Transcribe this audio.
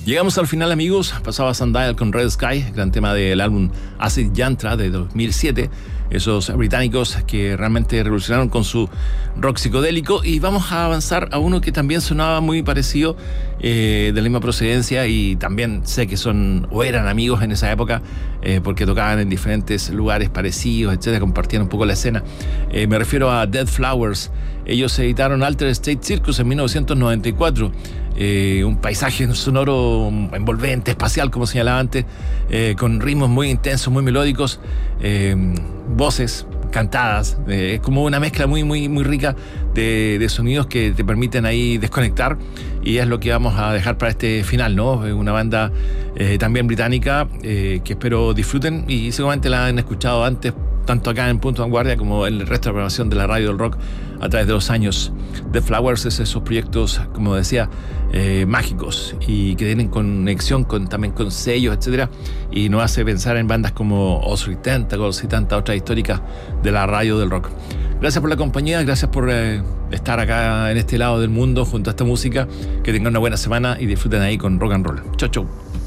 Llegamos al final, amigos. Pasaba Sundial con Red Sky, gran tema del álbum Acid Yantra de 2007. Esos británicos que realmente revolucionaron con su rock psicodélico. Y vamos a avanzar a uno que también sonaba muy parecido, de la misma procedencia, y también sé que son o eran amigos en esa época, porque tocaban en diferentes lugares parecidos, etcétera, compartían un poco la escena. Me refiero a Dead Flowers. Ellos editaron Alter State Circus en 1994. Un paisaje sonoro envolvente, espacial, como señalaba antes, con ritmos muy intensos, muy melódicos, voces cantadas, es como una mezcla muy rica de sonidos que te permiten ahí desconectar, y es lo que vamos a dejar para este final, ¿no? Una banda también británica, que espero disfruten y seguramente la han escuchado antes, tanto acá en Punto Vanguardia como en el resto de la programación de la radio del rock a través de los años. The Flowers es esos proyectos, como decía, mágicos y que tienen conexión también con sellos, etcétera, y nos hace pensar en bandas como Ozzy Tentacles y tantas otras históricas de la radio del rock. Gracias por la compañía, gracias por estar acá en este lado del mundo junto a esta música. Que tengan una buena semana y disfruten ahí con rock and roll. Chau, chau.